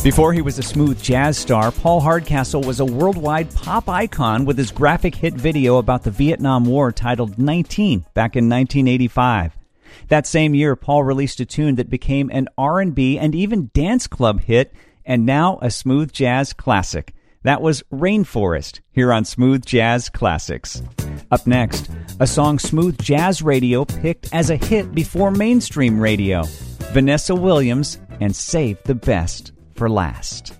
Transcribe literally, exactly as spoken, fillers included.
Before he was a smooth jazz star, Paul Hardcastle was a worldwide pop icon with his graphic hit video about the Vietnam War titled nineteen back in nineteen eighty-five. That same year, Paul released a tune that became an R and B and even dance club hit, and now a smooth jazz classic. That was Rainforest, here on Smooth Jazz Classics. Up next, a song smooth jazz radio picked as a hit before mainstream radio. Vanessa Williams and Save the Best for Last.